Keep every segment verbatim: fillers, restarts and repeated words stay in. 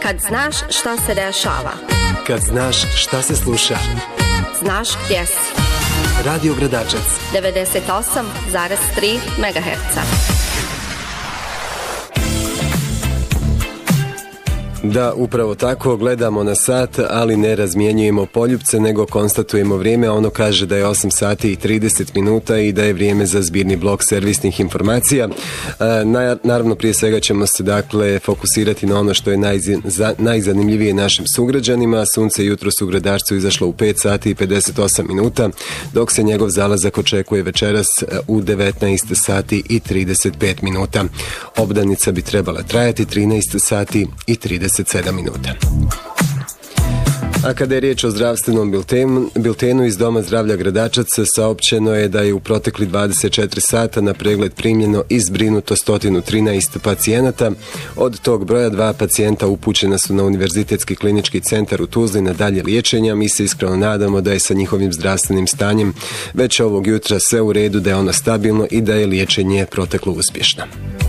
Kad znaš šta se dešava. Kad znaš šta se sluša. Znaš gdje si. Radio Gradačac. devedeset osam zarez tri megaherca. Da, upravo tako, gledamo na sat, ali ne razmjenjujemo poljupce, nego konstatujemo vrijeme. Ono kaže da je osam sati i trideset minuta i da je vrijeme za zbirni blok servisnih informacija. Na, naravno, prije svega ćemo se dakle fokusirati na ono što je najz, za, najzanimljivije našim sugrađanima. Sunce jutros u Gradačcu izašlo u pet sati i pedeset osam minuta, dok se njegov zalazak očekuje večeras u devetnaest sati i trideset pet minuta. Obdanica bi trebala trajati trinaest sati i trideset sedam minuta. A kada je riječ o zdravstvenom biltenu, biltenu iz Doma zdravlja Gradačac, saopćeno je da je u protekli dvadeset četiri sata na pregled primljeno i zbrinuto sto trinaest pacijenata. Od tog broja dva pacijenta upućena su na Univerzitetski klinički centar u Tuzli na dalje liječenja. Mi se iskreno nadamo da je sa njihovim zdravstvenim stanjem već ovog jutra sve u redu, da je ono stabilno i da je liječenje proteklo uspješno.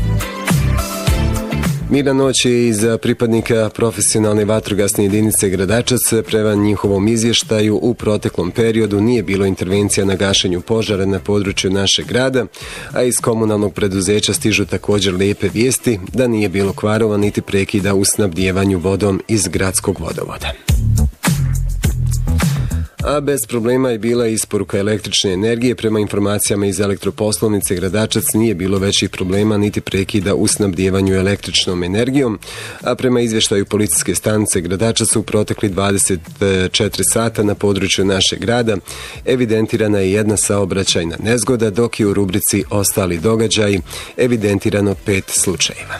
Mirna noć je iz pripadnika profesionalne vatrogasne jedinice Gradačac. Prema njihovom izvještaju u proteklom periodu nije bilo intervencija na gašenju požara na području našeg grada, a iz komunalnog preduzeća stižu također lijepe vijesti da nije bilo kvarova niti prekida u snabdijevanju vodom iz gradskog vodovoda. A bez problema je bila isporuka električne energije. Prema informacijama iz elektroposlovnice Gradačac nije bilo većih problema niti prekida u snabdijevanju električnom energijom, a prema izvještaju policijske stanice Gradačac u protekli dvadeset četiri sata na području našeg grada evidentirana je jedna saobraćajna nezgoda, dok je u rubrici ostali događaji evidentirano pet slučajeva.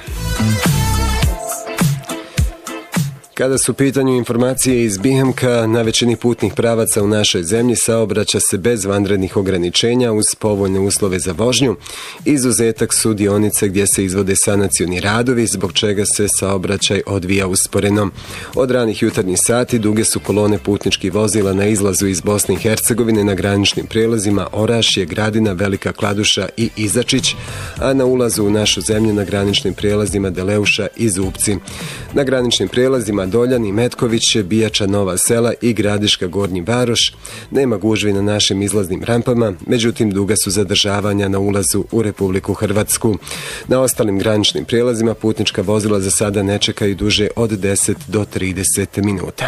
Kada su u pitanju informacije iz Bihemka, na većini putnih pravaca u našoj zemlji saobraća se bez vanrednih ograničenja uz povoljne uslove za vožnju. Izuzetak su dionice gdje se izvode sanacioni radovi, zbog čega se saobraćaj odvija usporeno. Od ranih jutarnjih sati duge su kolone putničkih vozila na izlazu iz Bosne i Hercegovine na graničnim prijelazima Orašje, Gradina, Velika Kladuša i Izačić, a na ulazu u našu zemlju na graničnim prijelazima Deleuša i Zupci. Na graničnim prijelazima Doljani, Metković, Bijača, Nova Sela i Gradiška, Gornji Varoš nema gužvi na našim izlaznim rampama, međutim duga su zadržavanja na ulazu u Republiku Hrvatsku. Na ostalim graničnim prijelazima putnička vozila za sada ne čekaju duže od deset do trideset minuta.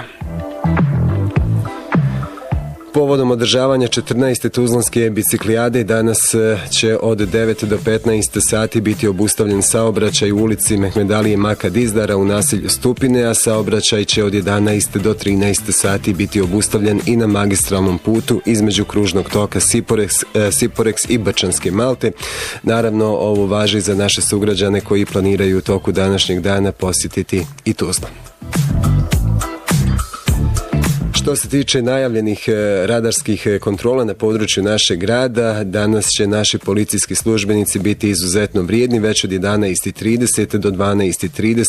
Povodom održavanja četrnaeste Tuzlanske biciklijade danas će od devet do petnaest sati biti obustavljen saobraćaj u ulici Mehmedalije Maka Dizdara u naselju Stupine, a saobraćaj će od jedanaest do trinaest sati biti obustavljen i na magistralnom putu između kružnog toka Siporeks, Siporeks i Brčanske Malte. Naravno, ovo važi za naše sugrađane koji planiraju u toku današnjeg dana posjetiti i Tuzlu. Što se tiče najavljenih radarskih kontrola na području našeg grada, danas će naši policijski službenici biti izuzetno vrijedni. Već od jedanaest i trideset do dvanaest i trideset